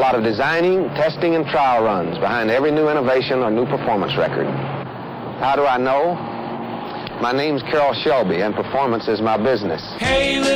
lot of designing, testing, and trial runs behind every new innovation or new performance record. How do I know? My name's Carroll Shelby, and performance is my business. Hey,